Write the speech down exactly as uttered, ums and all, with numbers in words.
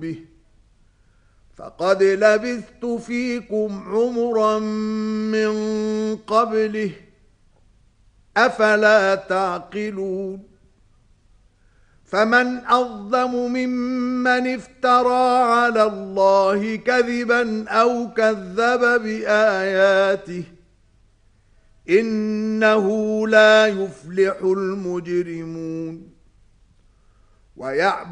به فقد لبثت فيكم عمرا من قبله أفلا تعقلون فمن أظلم ممن افترى على الله كذبا أو كذب بآياته إنه لا يفلح المجرمون ويعبدون